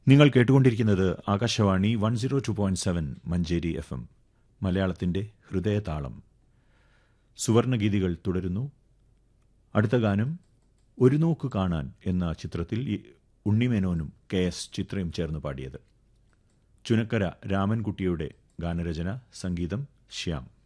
നിങ്ങൾ കേട്ടുകൊണ്ടിരിക്കുന്നത് ആകാശവാണി 102.7 മഞ്ചേരി FM, മലയാളത്തിൻ്റെ ഹൃദയതാളം. സുവർണഗീതികൾ തുടരുന്നു. അടുത്ത ഗാനം ഒരു നോക്ക് കാണാൻ എന്ന ചിത്രത്തിൽ ഉണ്ണിമേനോനും KS ചിത്രയും ചേർന്ന് പാടിയത്. ചുനക്കര രാമൻകുട്ടിയുടെ ഗാനരചന, സംഗീതം ശ്യാം.